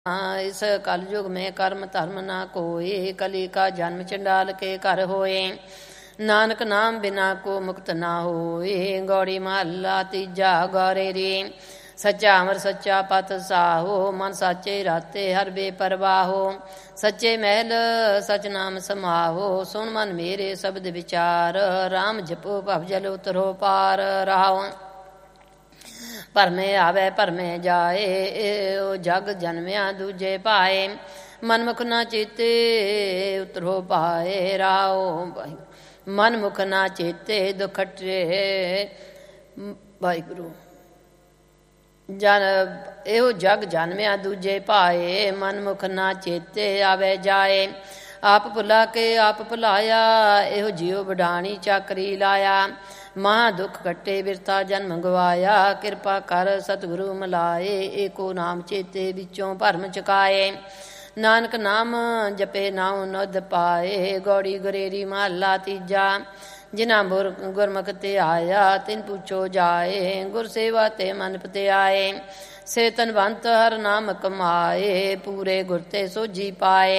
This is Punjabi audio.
इस कलयुग में कर्म धर्म ना कोई, कली का जन्म चंडाल के घर होए। नानक नाम बिना को मुक्त ना होए। गौड़ी महला तीजा गौरे रे। सच्चा अमर सच्चा पत साहो, मन साचे राते हर बेपरवाहो। सच्चे महल सच नाम समाहो, सुन मन मेरे शब्द विचार। राम जपो भव जल उतरो पार रहाओ। ਭਰਮੇ ਆਵੇ ਭਰਮੇ ਜਾਏ, ਉਹ ਜਗ ਜਨਮਿਆ ਦੂਜੇ ਪਾਏ। ਮਨਮੁਖ ਨਾ ਚੇਤੇ ਉਤਰੋ ਪਾਏ ਰਾਓ। ਮਨਮੁਖ ਨਾ ਚੇਤੇ ਦੁਖਟੇ ਵਾਹਿਗੁਰੂ। ਇਹੋ ਜਗ ਜਨਮਿਆ ਦੂਜੇ ਪਾਏ, ਮਨਮੁਖ ਨਾ ਚੇਤੇ ਆਵੇ ਜਾਏ। ਆਪ ਭੁਲਾ ਕੇ ਆਪ ਭੁਲਾਇਆ, ਇਹੋ ਜਿਉ ਵਡਾਣੀ ਚਾਕਰੀ ਲਾਇਆ। ਮਹਾ ਦੁੱਖ ਕੱਟੇ ਬਿਰਥਾ ਜਨਮ ਗਵਾਇਆ, ਕਿਰਪਾ ਕਰ ਸਤਿਗੁਰੂ ਮਿਲਾਏ। ਏਕੋ ਨਾਮ ਚੇਤੇ ਵਿੱਚੋਂ ਭਰਮ ਚੁਕਾਏ। ਨਾਨਕ ਨਾਮ ਜਪੇ ਨਾਉ ਨੁਧ ਪਾਏ। ਗੌੜੀ ਗੁਰੇਰੀ ਮਹਲਾ ਤੀਜਾ। ਜਿਨ੍ਹਾਂ ਗੁਰਮੁਖ ਤੇ ਆਇਆ, ਤਿਨ ਪੁੱਛੋ ਜਾਏ। ਗੁਰ ਸੇਵਾ ਤੇ ਮਨ ਪਤਿਆਏ। ਸੇ ਤਨਵੰਤ ਹਰ ਨਾਮ ਕਮਾਏ, ਪੂਰੇ ਗੁਰ ਤੇ ਸੋਝੀ ਪਾਏ।